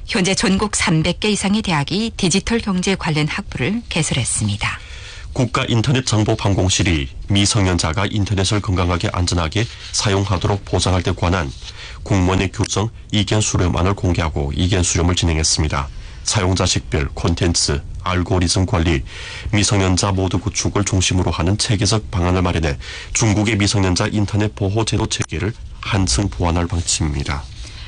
현재 전국 300개 이상의 대학이 디지털 경제 관련 학부를 개설했습니다. 국가인터넷정보방공실이 미성년자가 인터넷을 건강하게 안전하게 사용하도록 보장할 데 관한 공무원의 규정 이견 수렴안을 공개하고 이견 수렴을 진행했습니다. 사용자 식별, 콘텐츠, 알고리즘 관리, 미성년자 모두 구축을 중심으로 하는 체계적 방안을 마련해 중국의 미성년자 인터넷 보호 제도 체계를 한층 보완할 방침입니다.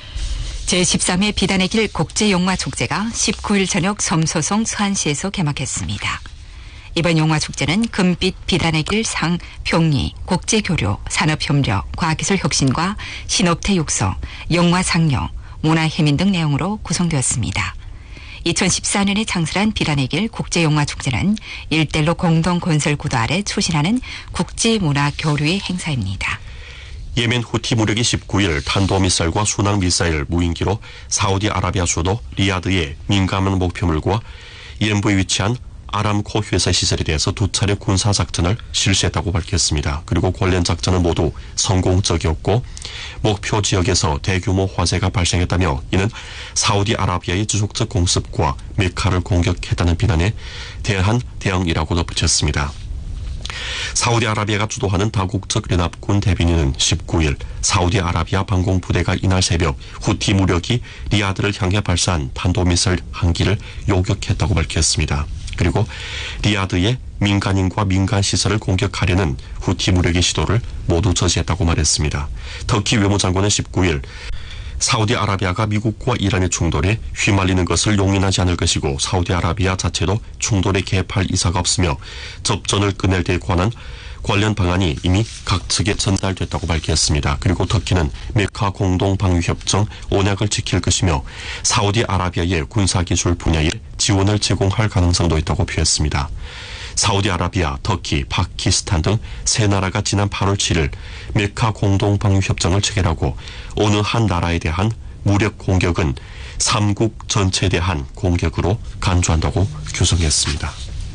제13회 비단의 길 국제영화축제가 19일 저녁 섬소송 서안시에서 개막했습니다. 이번 영화축제는 금빛 비단의 길 상 평리, 국제교류, 산업협력, 과학기술 혁신과 신업태 육성, 영화 상영, 문화해민 등 내용으로 구성되었습니다. 2014년에 창설한 비단의 길 국제영화축제는 일대일로 공동건설 구도 아래 추진하는 국제문화교류의 행사입니다. 예멘 후티 무력이 19일 탄도미사일과 순항미사일 무인기로 사우디아라비아 수도 리야드의 민감한 목표물과 이엠부에 위치한 아람코 회사 시설에 대해서 두 차례 군사작전을 실시했다고 밝혔습니다. 그리고 관련 작전은 모두 성공적이었고 목표 지역에서 대규모 화재가 발생했다며 이는 사우디아라비아의 지속적 공습과 메카를 공격했다는 비난에 대한 대응이라고 덧붙였습니다. 사우디아라비아가 주도하는 다국적 연합군 대변인은 19일 사우디아라비아 방공부대가 이날 새벽 후티 무력이 리야드를 향해 발사한 탄도미사일 한 기를 요격했다고 밝혔습니다. 그리고 리야드의 민간인과 민간시설을 공격하려는 후티 무력의 시도를 모두 저지했다고 말했습니다. 터키 외무장관은 19일 사우디아라비아가 미국과 이란의 충돌에 휘말리는 것을 용인하지 않을 것이고 사우디아라비아 자체도 충돌에 개입할 의사가 없으며 접전을 끝낼 데 관한 관련 방안이 이미 각 측에 전달됐다고 밝혔습니다. 그리고 터키는 메카 공동방위협정 언약을 지킬 것이며 사우디아라비아의 군사기술 분야에 지원을 제공할 가능성도 있다고 표했습니다. 사우디아라비아, 터키, 파키스탄 등 세 나라가 지난 8월 7일 메카 공동방위협정을 체결하고 어느 한 나라에 대한 무력 공격은 3국 전체에 대한 공격으로 간주한다고 규정했습니다.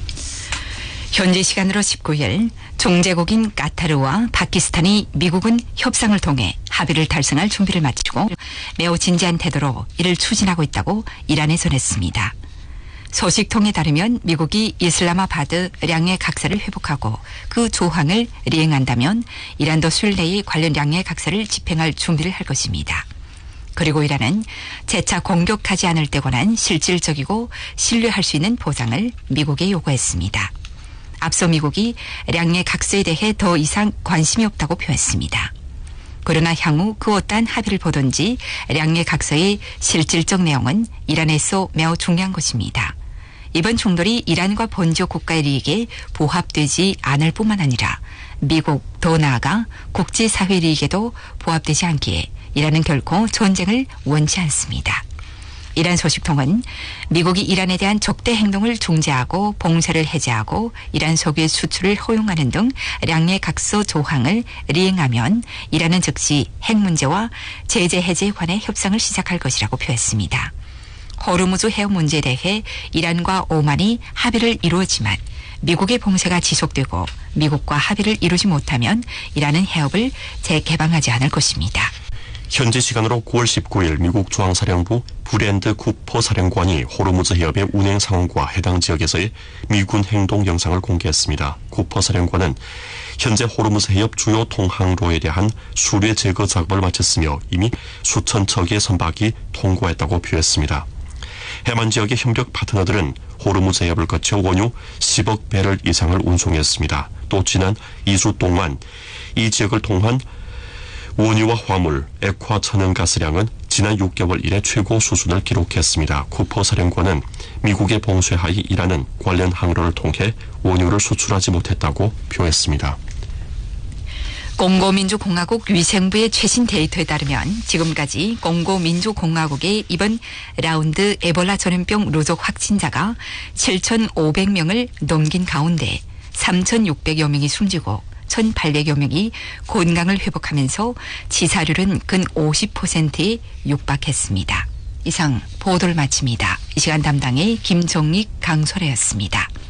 현지 시간으로 19일 종제국인 카타르와 파키스탄이 미국은 협상을 통해 합의를 달성할 준비를 마치고 매우 진지한 태도로 이를 추진하고 있다고 이란이 전했습니다. 소식통에 따르면 미국이 이슬라마바드 량의 각서를 회복하고 그 조항을 리행한다면 이란도 수일 내에 관련 량의 각서를 집행할 준비를 할 것입니다. 그리고 이란은 재차 공격하지 않을 때 관한 실질적이고 신뢰할 수 있는 보장을 미국에 요구했습니다. 앞서 미국이 량의 각서에 대해 더 이상 관심이 없다고 표했습니다. 그러나 향후 그 어떠한 합의를 보든지 량의 각서의 실질적 내용은 이란에서 매우 중요한 것입니다. 이번 충돌이 이란과 본지역 국가의利益에 부합되지 않을 뿐만 아니라 미국, 더 나아가 국제사회利益에도 부합되지 않기에 이란은 결코 전쟁을 원치 않습니다. 이란 소식통은 미국이 이란에 대한 적대 행동을 중재하고 봉쇄를 해제하고 이란 석유의 수출을 허용하는 등 량의 각서 조항을 리행하면 이란은 즉시 핵 문제와 제재 해제에 관해 협상을 시작할 것이라고 표했습니다. 호르무즈 해협 문제에 대해 이란과 오만이 합의를 이루었지만 미국의 봉쇄가 지속되고 미국과 합의를 이루지 못하면 이란은 해협을 재개방하지 않을 것입니다. 현지 시간으로 9월 19일 미국 중앙사령부 브랜드 쿠퍼 사령관이 호르무즈 해협의 운행 상황과 해당 지역에서의 미군 행동 영상을 공개했습니다. 쿠퍼 사령관은 현재 호르무즈 해협 주요 통항로에 대한 수뢰 제거 작업을 마쳤으며 이미 수천 척의 선박이 통과했다고 표했습니다. 해만 지역의 협력 파트너들은 호르무즈 해협을 거쳐 원유 10억 배럴 이상을 운송했습니다. 또 지난 2주 동안 이 지역을 통한 원유와 화물, 액화 천연가스량은 지난 6개월 이래 최고 수준을 기록했습니다. 쿠퍼 사령관은 미국의 봉쇄하에 이란은 관련 항로를 통해 원유를 수출하지 못했다고 표했습니다. 공고민주공화국 위생부의 최신 데이터에 따르면 지금까지 공고민주공화국의 이번 라운드 에볼라 전염병 누적 확진자가 7,500명을 넘긴 가운데 3,600여 명이 숨지고 1,800여 명이 건강을 회복하면서 치사율은 근 50%에 육박했습니다. 이상 보도를 마칩니다. 이 시간 담당의 김종익 강소래였습니다.